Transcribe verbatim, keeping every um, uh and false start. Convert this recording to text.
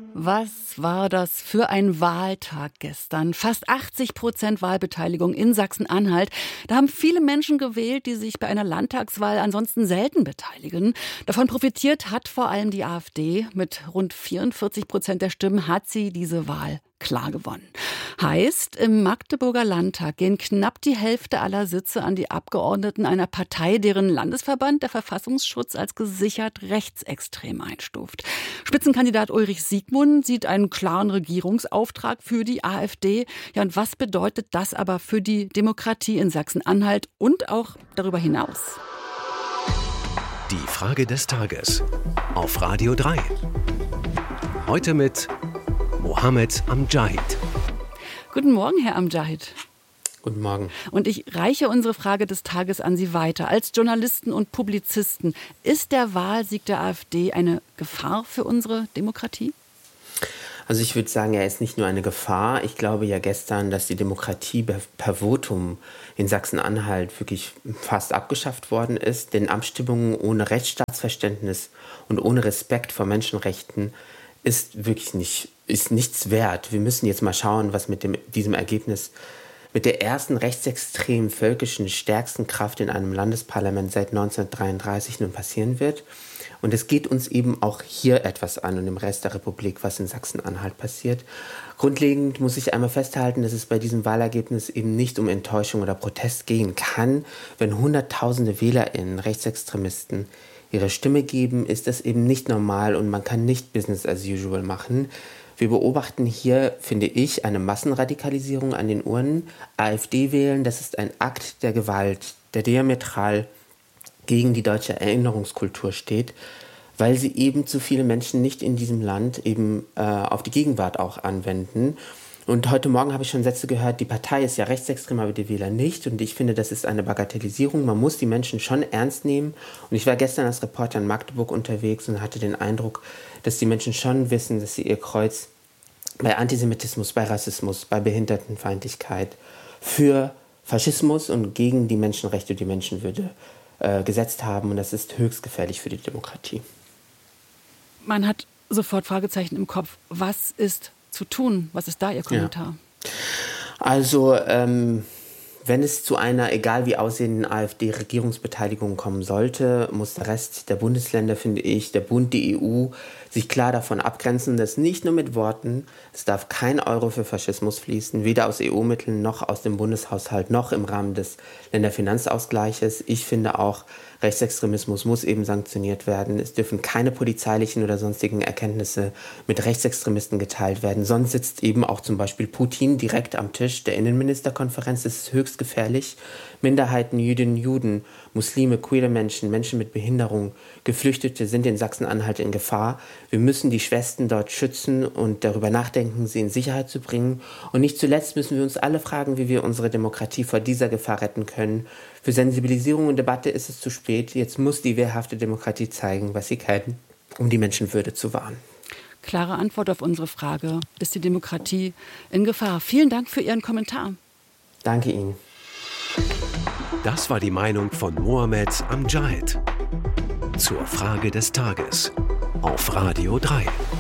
Was war das für ein Wahltag gestern? Fast achtzig Prozent Wahlbeteiligung in Sachsen-Anhalt. Da haben viele Menschen gewählt, die sich bei einer Landtagswahl ansonsten selten beteiligen. Davon profitiert hat vor allem die AfD. Mit rund vierundvierzig Prozent der Stimmen hat sie diese Wahl klar gewonnen. Heißt, im Magdeburger Landtag gehen knapp die Hälfte aller Sitze an die Abgeordneten einer Partei, deren Landesverband der Verfassungsschutz als gesichert rechtsextrem einstuft. Spitzenkandidat Ulrich Siegmund sieht einen klaren Regierungsauftrag für die AfD. Ja, und was bedeutet das aber für die Demokratie in Sachsen-Anhalt und auch darüber hinaus? Die Frage des Tages auf Radio drei. Heute mit Mohammed Amjahid. Guten Morgen, Herr Amjahid. Guten Morgen. Und ich reiche unsere Frage des Tages an Sie weiter. Als Journalisten und Publizisten, ist der Wahlsieg der AfD eine Gefahr für unsere Demokratie? Also ich würde sagen, er ist nicht nur eine Gefahr. Ich glaube ja gestern, dass die Demokratie per Votum in Sachsen-Anhalt wirklich fast abgeschafft worden ist. Denn Abstimmungen ohne Rechtsstaatsverständnis und ohne Respekt vor Menschenrechten ist wirklich nicht, ist nichts wert. Wir müssen jetzt mal schauen, was mit dem, diesem Ergebnis, mit der ersten rechtsextremen, völkischen, stärksten Kraft in einem Landesparlament seit neunzehnhundertdreiunddreißig nun passieren wird. Und es geht uns eben auch hier etwas an und im Rest der Republik, was in Sachsen-Anhalt passiert. Grundlegend muss ich einmal festhalten, dass es bei diesem Wahlergebnis eben nicht um Enttäuschung oder Protest gehen kann. Wenn Hunderttausende WählerInnen, Rechtsextremisten, ihre Stimme geben, ist das eben nicht normal und man kann nicht Business as usual machen. Wir beobachten hier, finde ich, eine Massenradikalisierung an den Urnen. AfD wählen, das ist ein Akt der Gewalt, der diametral gegen die deutsche Erinnerungskultur steht, weil sie eben zu viele Menschen nicht in diesem Land eben äh, auf die Gegenwart auch anwenden. Und heute Morgen habe ich schon Sätze gehört, die Partei ist ja rechtsextrem, aber die Wähler nicht. Und ich finde, das ist eine Bagatellisierung. Man muss die Menschen schon ernst nehmen. Und ich war gestern als Reporter in Magdeburg unterwegs und hatte den Eindruck, dass die Menschen schon wissen, dass sie ihr Kreuz bei Antisemitismus, bei Rassismus, bei Behindertenfeindlichkeit für Faschismus und gegen die Menschenrechte und die Menschenwürde äh, gesetzt haben. Und das ist höchst gefährlich für die Demokratie. Man hat sofort Fragezeichen im Kopf. Was ist zu tun? Was ist da Ihr Kommentar? Ja. Also, ähm, wenn es zu einer, egal wie aussehenden AfD-Regierungsbeteiligung kommen sollte, muss der Rest der Bundesländer, finde ich, der Bund, die E U, sich klar davon abgrenzen, dass nicht nur mit Worten, es darf kein Euro für Faschismus fließen, weder aus E U-Mitteln noch aus dem Bundeshaushalt noch im Rahmen des Länderfinanzausgleiches. Ich finde auch, Rechtsextremismus muss eben sanktioniert werden. Es dürfen keine polizeilichen oder sonstigen Erkenntnisse mit Rechtsextremisten geteilt werden. Sonst sitzt eben auch zum Beispiel Putin direkt am Tisch der Innenministerkonferenz. Das ist höchst gefährlich. Minderheiten, Jüdinnen, Juden, Muslime, queere Menschen, Menschen mit Behinderung, Geflüchtete sind in Sachsen-Anhalt in Gefahr. Wir müssen die Schwestern dort schützen und darüber nachdenken, sie in Sicherheit zu bringen. Und nicht zuletzt müssen wir uns alle fragen, wie wir unsere Demokratie vor dieser Gefahr retten können. Für Sensibilisierung und Debatte ist es zu spät. Jetzt muss die wehrhafte Demokratie zeigen, was sie kann, um die Menschenwürde zu wahren. Klare Antwort auf unsere Frage. Ist die Demokratie in Gefahr? Vielen Dank für Ihren Kommentar. Danke Ihnen. Das war die Meinung von Mohammed Amjahid zur Frage des Tages auf Radio drei.